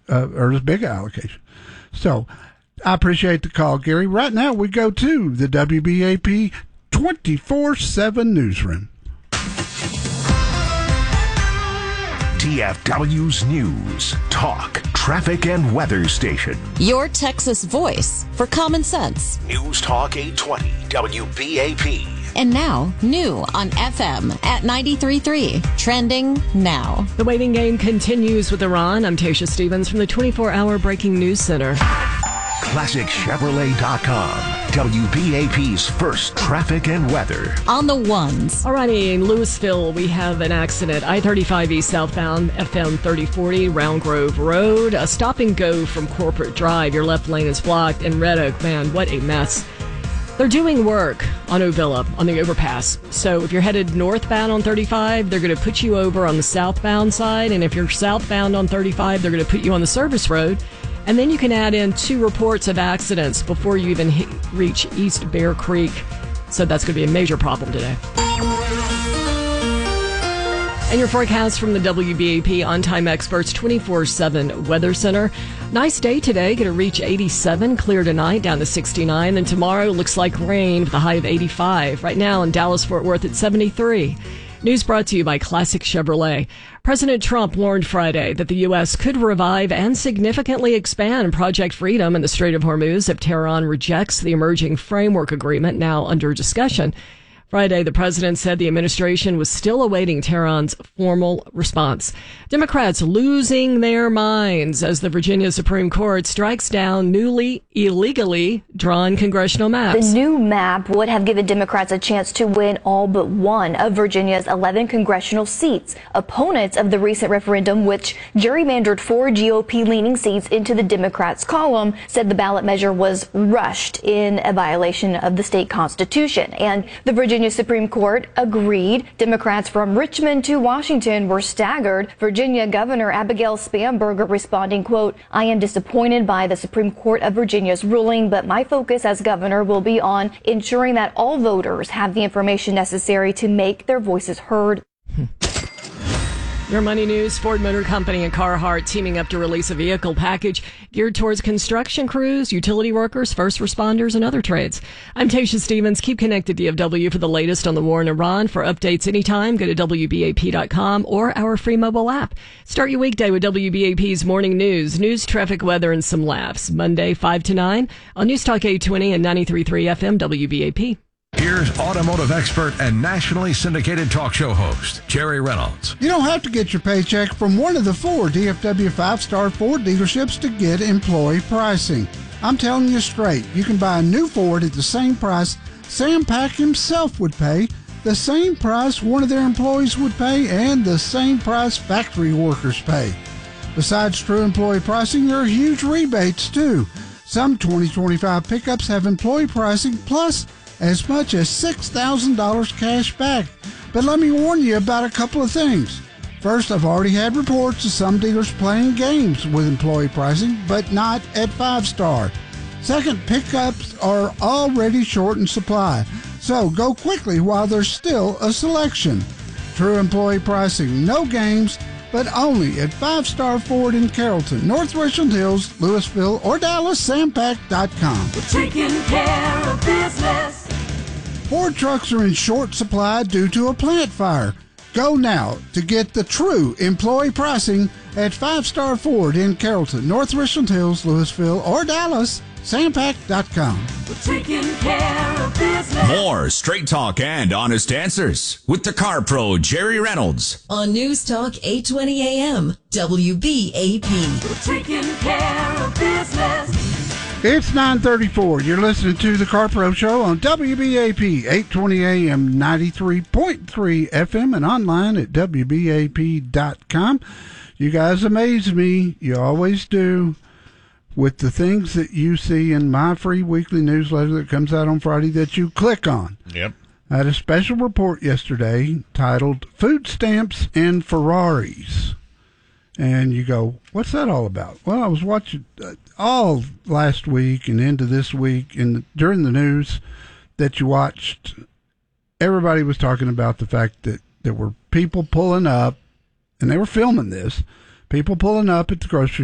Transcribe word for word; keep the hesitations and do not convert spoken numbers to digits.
uh, or as big an allocation. So I appreciate the call, Gary. Right now we go to the W B A P twenty-four seven newsroom. T F W's News, Talk, Traffic, and Weather Station. Your Texas voice for common sense. News Talk eight twenty, W B A P. And now, new on F M at ninety-three point three. Trending now. The waiting game continues with Iran. I'm Tasha Stevens from the twenty-four hour Breaking News Center. Classic Chevrolet dot com, W B A P's first traffic and weather. On the ones. Alrighty, in Louisville, we have an accident. I thirty-five East southbound, F M thirty forty, Round Grove Road. A stop and go from Corporate Drive. Your left lane is blocked. And Red Oak, man, what a mess. They're doing work on Ovilla, on the overpass. So if you're headed northbound on thirty-five, they're going to put you over on the southbound side. And if you're southbound on thirty-five, they're going to put you on the service road. And then you can add in two reports of accidents before you even hit, reach East Bear Creek. So that's going to be a major problem today. And your forecast from the W B A P On-Time Experts twenty-four seven Weather Center. Nice day today. Going to reach eighty-seven. Clear tonight, down to sixty-nine. And tomorrow looks like rain with a high of eighty-five. Right now in Dallas-Fort Worth at seventy-three. News brought to you by Classic Chevrolet. President Trump warned Friday that the U S could revive and significantly expand Project Freedom in the Strait of Hormuz if Tehran rejects the emerging framework agreement now under discussion. Friday, the president said the administration was still awaiting Tehran's formal response. Democrats losing their minds as the Virginia Supreme Court strikes down newly illegally drawn congressional maps. The new map would have given Democrats a chance to win all but one of Virginia's eleven congressional seats. Opponents of the recent referendum, which gerrymandered four G O P-leaning seats into the Democrats' column, said the ballot measure was rushed in a violation of the state constitution. And the Virginia Virginia Supreme Court agreed. Democrats from Richmond to Washington were staggered. Virginia Governor Abigail Spanberger responding, quote, "I am disappointed by the Supreme Court of Virginia's ruling, but my focus as governor will be on ensuring that all voters have the information necessary to make their voices heard." Your money news, Ford Motor Company and Carhartt teaming up to release a vehicle package geared towards construction crews, utility workers, first responders, and other trades. I'm Tasha Stevens. Keep connected to D F W for the latest on the war in Iran. For updates anytime, go to W B A P dot com or our free mobile app. Start your weekday with W B A P's Morning News, news, traffic, weather, and some laughs. Monday, five to nine on News Talk eight twenty and ninety-three point three F M W B A P. Here's automotive expert and nationally syndicated talk show host, Jerry Reynolds. You don't have to get your paycheck from one of the four D F W five-star Ford dealerships to get employee pricing. I'm telling you straight, you can buy a new Ford at the same price Sam Pack himself would pay, the same price one of their employees would pay, and the same price factory workers pay. Besides true employee pricing, there are huge rebates, too. Some twenty twenty-five pickups have employee pricing plus as much as six thousand dollars cash back. But let me warn you about a couple of things. First, I've already had reports of some dealers playing games with employee pricing, but not at Five Star. Second, pickups are already short in supply, so go quickly while there's still a selection. True employee pricing, no games, but only at Five Star Ford in Carrollton, North Richland Hills, Louisville, or Dallas, sam pack dot com. We're taking care of business. Ford trucks are in short supply due to a plant fire. Go now to get the true employee pricing at Five Star Ford in Carrollton, North Richland Hills, Louisville, or Dallas, sam pack dot com. We're taking care of business. More straight talk and honest answers with the car pro, Jerry Reynolds. On News Talk eight twenty A M, W B A P. We're taking care of business. It's nine thirty-four. You're listening to the Car Pro Show on W B A P, eight twenty A M, ninety-three point three F M, and online at W B A P dot com. You guys amaze me. You always do. With the things that you see in my free weekly newsletter that comes out on Friday that you click on. Yep. I had a special report yesterday titled Food Stamps and Ferraris. And you go, what's that all about? Well, I was watching uh, all last week and into this week, and during the news that you watched, everybody was talking about the fact that there were people pulling up, and they were filming this, people pulling up at the grocery